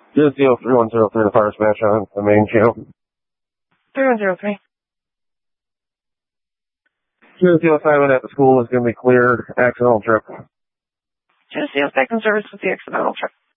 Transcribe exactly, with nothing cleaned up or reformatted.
This is the three one zero three, the fire smash on the main channel. three one zero three. Geneseo assignment at the school is going to be cleared. Accidental trip. Geneseo second service with the accidental trip.